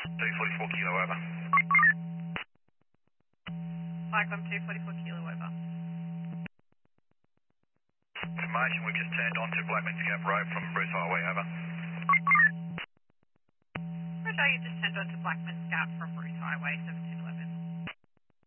244 kilo over. Cyclone 244 kilo over. Information, we've just turned onto Blackman's Gap Road from Bruce Highway, over. Roger, you just turned onto Blackman's Gap from Bruce Highway 1711.